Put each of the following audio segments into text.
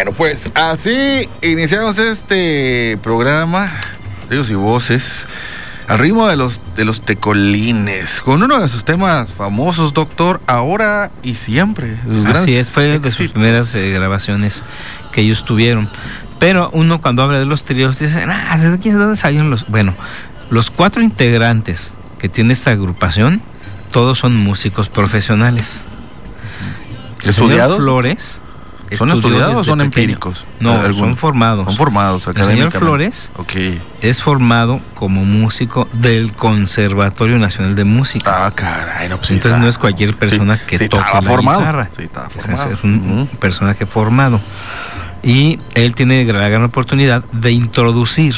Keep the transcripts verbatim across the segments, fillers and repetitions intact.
Bueno, pues así iniciamos este programa, Ríos y Voces, al ritmo de los de los tecolines, con uno de sus temas famosos, doctor, Ahora y Siempre. Así es, fue de sus primeras eh, grabaciones que ellos tuvieron. Pero uno cuando habla de los tríos dice, ah, ¿de dónde salieron los...? Bueno, los cuatro integrantes que tiene esta agrupación, todos son músicos profesionales. ¿Estudiados? Flores... ¿Son estudiados o son empíricos? No, son formados. Son formados académicamente. El señor Flores okay. es formado como músico del Conservatorio Nacional de Música. Ah, caray, no, pues entonces sí, no es cualquier persona sí, que sí, toque la formado. guitarra. Sí, estaba formado. Es, es un uh-huh. personaje formado. Y él tiene la gran oportunidad de introducir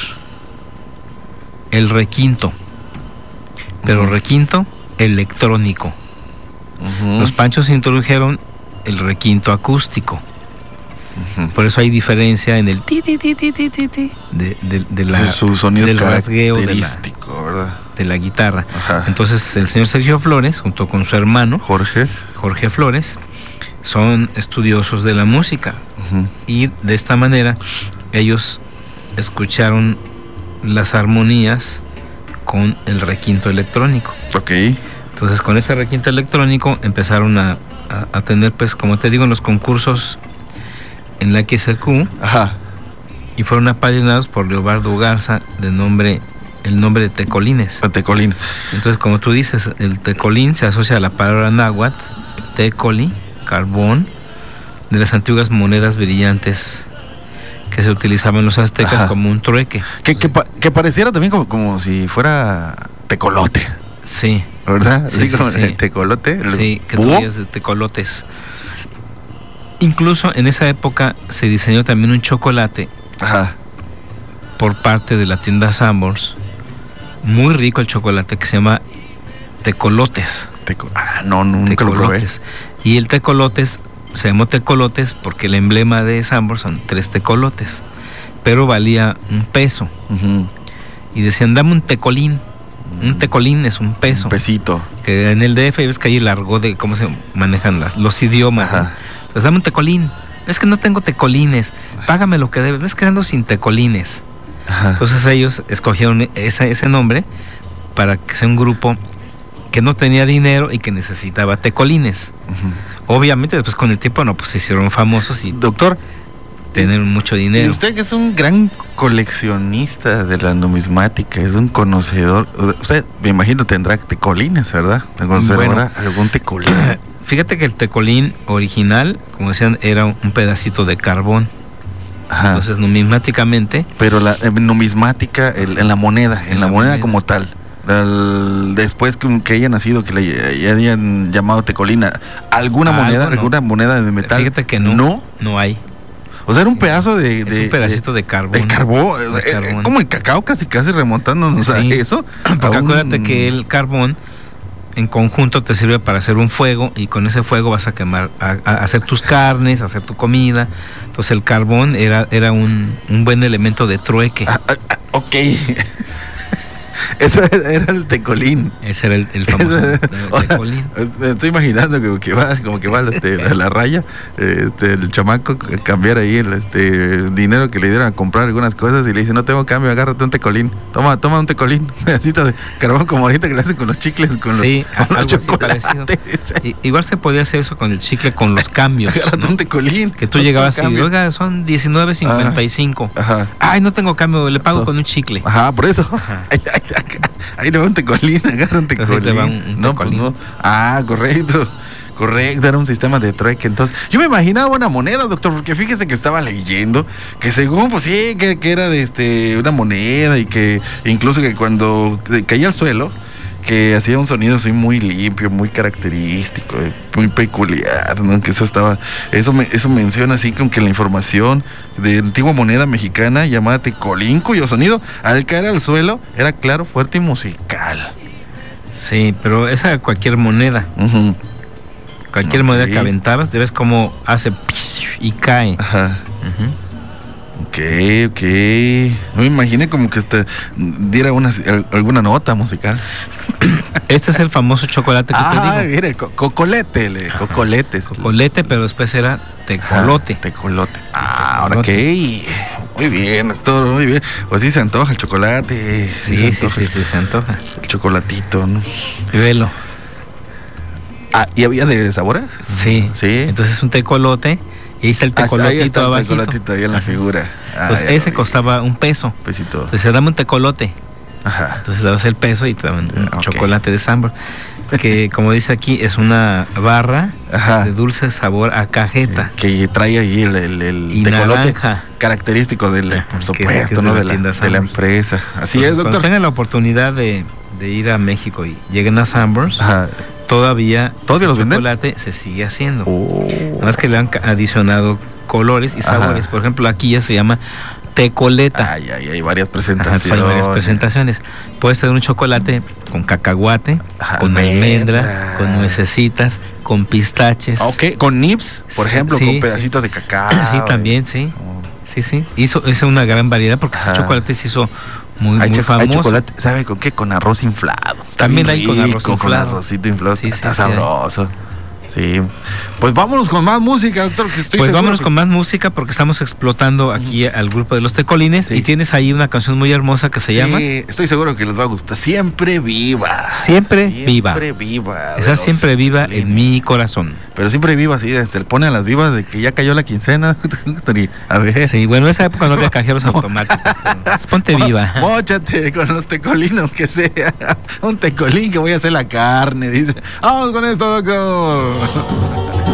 el requinto, pero uh-huh. requinto electrónico. Uh-huh. Los Panchos introdujeron el requinto acústico. Uh-huh. Por eso hay diferencia en el ti ti ti ti ti ti, ti de, de, de la su, su sonido del rasgueo de la, ¿verdad? de la guitarra. Ajá. Entonces el señor Sergio Flores junto con su hermano Jorge Jorge Flores son estudiosos de la música. Uh-huh. Y de esta manera ellos escucharon las armonías con el requinto electrónico. Okay. Entonces con ese requinto electrónico empezaron a, a, a tener, pues como te digo, en los concursos en la X E Q. Ajá. Y fueron apadrinados por Leobardo Garza, de nombre, el nombre de tecolines. El tecolín. Entonces, como tú dices, el tecolín se asocia a la palabra náhuatl, tecoli, carbón, de las antiguas monedas brillantes que se utilizaban los aztecas. Ajá. Como un trueque. Que, que, pa, que pareciera también como, como si fuera tecolote. Sí. ¿Verdad? Sí, sí, como sí. El tecolote. El sí, que traías de tecolotes. Incluso en esa época se diseñó también un chocolate. Ajá. Por parte de la tienda Sanborns. Muy rico el chocolate que se llama tecolotes. Teco ah, no, nunca lo probé. Y el tecolotes se llamó tecolotes porque el emblema de Sanborns son tres tecolotes. Pero valía un peso. Uh-huh. Y decían, dame un tecolín. Un tecolín es un peso. Un pesito. Que en el D F ves que ahí largó de cómo se manejan las, los idiomas. Ajá. ¿no? Pues dame un tecolín. Es que no tengo tecolines. Págame lo que debes. Me es quedando sin tecolines. Ajá. Entonces ellos escogieron esa, ese nombre para que sea un grupo que no tenía dinero y que necesitaba tecolines. Uh-huh. Obviamente después con el tiempo no, pues se hicieron famosos y doctor tener mucho dinero. Y usted que es un gran coleccionista de la numismática, es un conocedor, usted me imagino tendrá tecolines, ¿verdad? ¿Conocerá algún tecolín? Fíjate que el tecolín original, como decían, era un pedacito de carbón. Ajá. Entonces numismáticamente. Pero la eh, numismática, el, en la moneda, en, en la, la moneda, moneda como tal. El, después que, que haya nacido, que le hayan llamado tecolina, ¿alguna ah, moneda, no. alguna moneda de metal? Fíjate que no. No, no hay. O sea, era un pedazo de... de es un pedacito de, de carbón. De carbón. De carbón. Como el cacao casi casi remontándonos sí. a eso. Porque acuérdate un... que el carbón en conjunto te sirve para hacer un fuego y con ese fuego vas a quemar, a, a hacer tus carnes, a hacer tu comida. Entonces el carbón era era un, un buen elemento de trueque. Ah, ah, ok. Ese era el tecolín. Ese era el, el famoso el tecolín. Me estoy imaginando como que va, como que va este, a la raya, este, el chamaco cambiar ahí el este dinero que le dieron a comprar algunas cosas y le dice, no tengo cambio, agárrate un tecolín. Toma, toma un tecolín, un pedacito de carbón como ahorita que le hacen con los chicles, con sí, los, con los chocolates. Igual se podía hacer eso con el chicle, con los cambios. Agárrate, ¿no? Un tecolín. Que tú llegabas y, oiga, son diecinueve cincuenta y cinco. Ajá. Ay, no tengo cambio, le pago no. con un chicle. Ajá, por eso. Ajá. Ay, ay, ahí le va un tecolín, agarra un tecolín. Le va un, un no, tecolín. Pues no. Ah, correcto. Correcto, era un sistema de trueque. Entonces, yo me imaginaba una moneda, doctor, porque fíjese que estaba leyendo que según, pues sí, que, que era de este una moneda y que incluso que cuando caía al suelo, que hacía un sonido así muy limpio, muy característico, muy peculiar, ¿no? Que eso estaba, eso me, eso menciona así como que la información de antigua moneda mexicana llamada tecolín, cuyo sonido al caer al suelo era claro, fuerte y musical. Sí, pero esa era cualquier moneda. Uh-huh. Cualquier okay. moneda que aventaras, ves cómo hace y cae. Ajá. Ok, ok. Me imaginé como que te diera una, alguna nota musical. Este es el famoso chocolate que ah, te digo. mire, co cocolete, le, cocolete. Cocolete, pero después era tecolote. Ah, tecolote. Ah, ahora qué. Muy bien, doctor, muy bien. Pues sí se antoja el chocolate. Sí, sí, sí, sí, sí, se antoja. El chocolatito, ¿no? Y velo. Ah, ¿y había de sabores? Sí. Sí. Entonces un tecolote. Y ahí está el tecolotito ah, ahí está el abajito. tecolotito ahí en la figura. Ah, pues ese costaba un peso. Pesito. Entonces se dame un tecolote. Ajá. Entonces dabas el peso y te daban un okay. chocolate de Sanborns. Que como dice aquí, es una barra Ajá. de dulce sabor a cajeta. Sí, que trae ahí el, el, el y tecolote naranja. Característico del, por supuesto, de ¿no? La de, la, de la empresa. Así Entonces, es, doctor. Cuando tengan la oportunidad de, de ir a México y lleguen a Sanborns, Ajá. todavía ¿Todavía los venden? El chocolate se sigue haciendo. Oh. Nada más que le han adicionado colores y sabores. Ajá. Por ejemplo, aquí ya se llama tecoleta. Ay, ay, hay varias presentaciones. Ajá, hay varias presentaciones. Puedes tener un chocolate con cacahuate, Ajá, con almendra, almendra, con nuecesitas, con pistaches. Ok, con nips, por ejemplo, sí, con pedacitos sí. de cacao. Sí, también, sí. Oh. Sí, sí. Hizo, hizo una gran variedad porque ese chocolate se hizo muy, hay muy famoso. Hay chocolate, ¿sabe con qué? Con arroz inflado. Está también hay rico, con arroz inflado. Con arrocito inflado, sí, está sí, sabroso. Sí. Sí, pues vámonos con más música, doctor. Que estoy pues vámonos que... con más música porque estamos explotando aquí uh-huh. al grupo de los Tecolines sí. y tienes ahí una canción muy hermosa que se sí, llama. Estoy seguro que les va a gustar. Siempre viva. Siempre, siempre viva. Siempre viva. Esa siempre viva en mi corazón. Pero siempre viva, sí, se le pone a las vivas de que ya cayó la quincena. A ver. Sí, bueno, en esa época no había cajeros automáticos. Ponte viva. Móchate con los tecolinos que sea. Un tecolín que voy a hacer la carne, dice. Vamos con esto, doctor.